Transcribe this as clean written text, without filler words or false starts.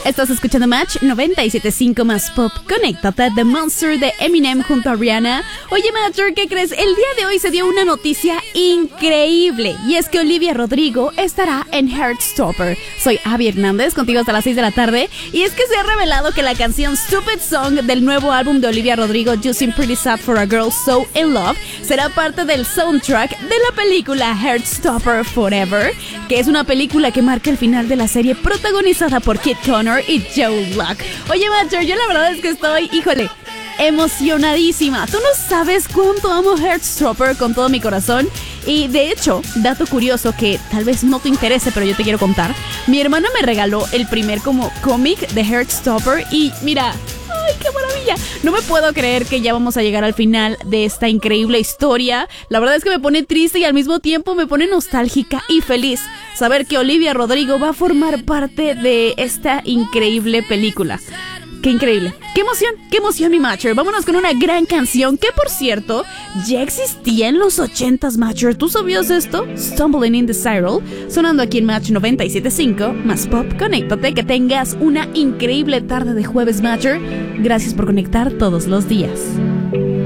Estás escuchando Match 97.5 más pop. Conéctate, The Monster de Eminem junto a Rihanna. Oye, Matcher, ¿qué crees? El día de hoy se dio una noticia increíble. Y es que Olivia Rodrigo estará en Heartstopper. Soy Abby Hernández, contigo hasta las 6 de la tarde. Y es que se ha revelado que la canción Stupid Song del nuevo álbum de Olivia Rodrigo, You Seem Pretty Sad for a Girl So In Love, será parte del soundtrack de la película Heartstopper Forever, que es una película que marca el final de la serie protagonizada por Kit Connor y Joe Black. Oye, Matcher, yo la verdad es que estoy, emocionadísima. Tú no sabes cuánto amo Heartstopper con todo mi corazón. Y de hecho, dato curioso que tal vez no te interese, pero yo te quiero contar. Mi hermana me regaló el primer como cómic de Heartstopper y mira, ¡ay, qué maravilla! No me puedo creer que ya vamos a llegar al final de esta increíble historia. La verdad es que me pone triste y al mismo tiempo me pone nostálgica y feliz saber que Olivia Rodrigo va a formar parte de esta increíble película. ¡Qué increíble! ¡Qué emoción, mi Matcher! Vámonos con una gran canción que, por cierto, ya existía en los 80s, Matcher. ¿Tú sabías esto? Stumbling in the Spiral, sonando aquí en Match 97.5, más pop. Conéctate, que tengas una increíble tarde de jueves, Matcher. Gracias por conectar todos los días.